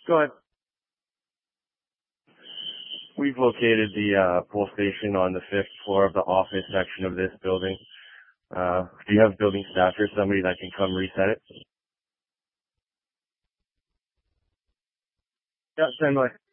Go ahead. We've located the pull station on the fifth floor of the office section of this building. Do you have building staff or somebody that can come reset it? Yeah, same way.